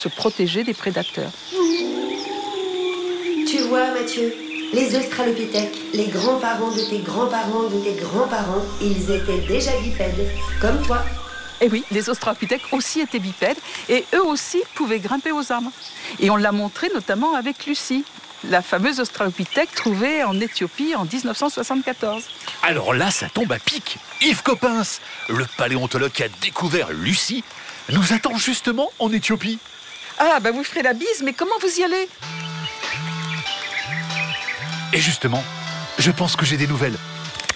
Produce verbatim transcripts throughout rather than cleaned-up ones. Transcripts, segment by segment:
se protéger des prédateurs. Tu vois, Mathieu, les australopithèques, les grands-parents de tes grands-parents de tes grands-parents, ils étaient déjà bipèdes, comme toi. Et oui, les australopithèques aussi étaient bipèdes et eux aussi pouvaient grimper aux arbres. Et on l'a montré notamment avec Lucie, la fameuse australopithèque trouvée en Éthiopie en dix-neuf cent soixante-quatorze. Alors là, ça tombe à pic. Yves Coppens, le paléontologue qui a découvert Lucie, nous attend justement en Éthiopie. Ah, bah vous ferez la bise, mais comment vous y allez ? Et justement, je pense que j'ai des nouvelles. Allô ?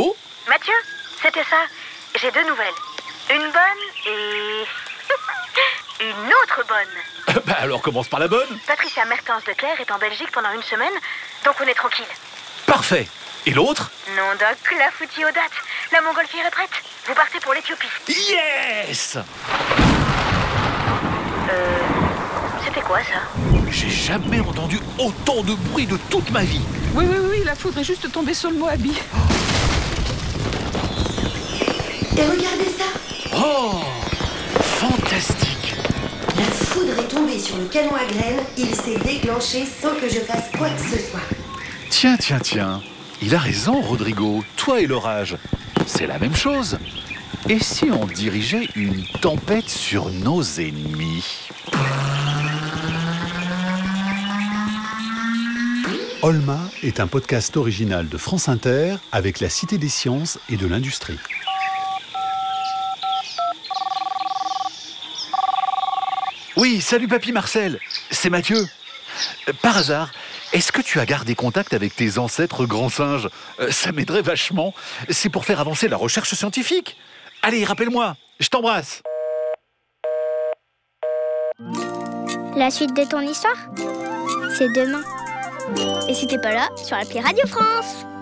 Mathieu, c'était ça. J'ai deux nouvelles. Une bonne et... une autre bonne. Bah alors commence par la bonne. Patricia Mertens de Clerc est en Belgique pendant une semaine, donc on est tranquille. Parfait. Et l'autre ? Non doc, la foutie aux dates. La montgolfière est prête. Vous partez pour l'Éthiopie. Yes ! Euh... C'était quoi ça ? J'ai jamais entendu autant de bruit de toute ma vie. Oui, oui, oui, la foudre est juste tombée sur le Moabi. Et regardez ça! Oh ! Fantastique ! La foudre est tombée sur le canon à graines, il s'est déclenché sans que je fasse quoi que ce soit. Tiens, tiens, tiens. Il a raison, Rodrigo. Toi et l'orage, c'est la même chose. Et si on dirigeait une tempête sur nos ennemis ? Olma est un podcast original de France Inter avec la Cité des Sciences et de l'Industrie. Oui, salut papy Marcel, c'est Mathieu. Euh, Par hasard, est-ce que tu as gardé contact avec tes ancêtres grands singes ? Euh, Ça m'aiderait vachement. C'est pour faire avancer la recherche scientifique. Allez, rappelle-moi, je t'embrasse. La suite de ton histoire, c'est demain. Et si t'es pas là, sur l'appli Radio France.